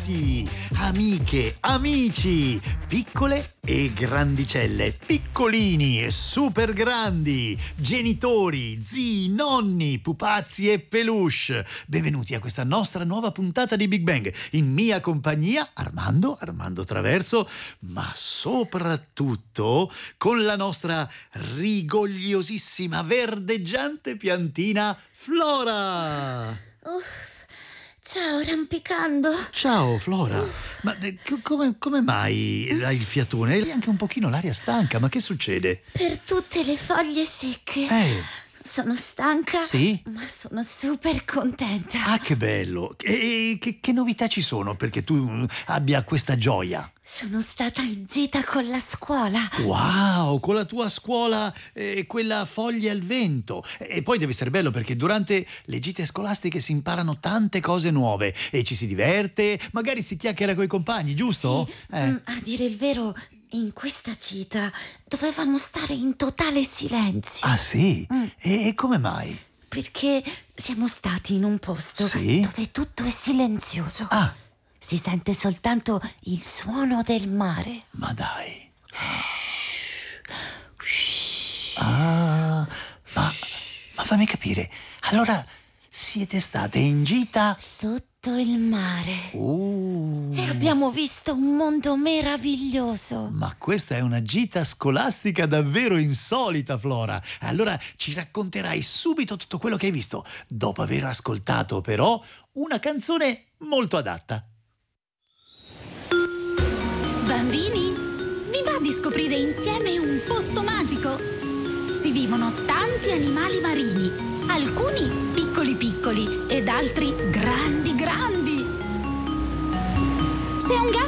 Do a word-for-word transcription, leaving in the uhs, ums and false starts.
Benvenuti, amiche, amici, piccole e grandicelle, piccolini e super grandi, genitori, zii, nonni, pupazzi e peluche. Benvenuti a questa nostra nuova puntata di Big Bang. In mia compagnia, Armando, Armando Traverso, ma soprattutto con la nostra rigogliosissima, verdeggiante piantina Flora. Uff. Ciao, rampicando. Ciao, Flora. Ma eh, come, come mai hai il fiatone? Hai anche un pochino l'aria stanca, ma che succede? Per tutte le foglie secche. Eh. Sono stanca, sì? Ma sono super contenta. Ah, che bello. E che, che novità ci sono perché tu abbia questa gioia? Sono stata in gita con la scuola. Wow, con la tua scuola, eh, quella foglie al vento. E poi deve essere bello perché durante le gite scolastiche si imparano tante cose nuove e ci si diverte, magari si chiacchiera coi compagni, giusto? Sì, eh. mm, a dire il vero, in questa gita dovevamo stare in totale silenzio. Ah sì? Mm. E, e come mai? Perché siamo stati in un posto sì? dove tutto è silenzioso. Ah. Si sente soltanto il suono del mare. Ma dai. Ah, ma, ma fammi capire. Allora siete state in gita sotto il mare. Uh. E abbiamo visto un mondo meraviglioso. Ma questa è una gita scolastica davvero insolita, Flora. Allora ci racconterai subito tutto quello che hai visto, dopo aver ascoltato però una canzone molto adatta. Bambini, vi va di scoprire insieme un posto magico? Ci vivono tanti animali marini, alcuni piccoli piccoli ed altri grandi grandi. C'è un gatto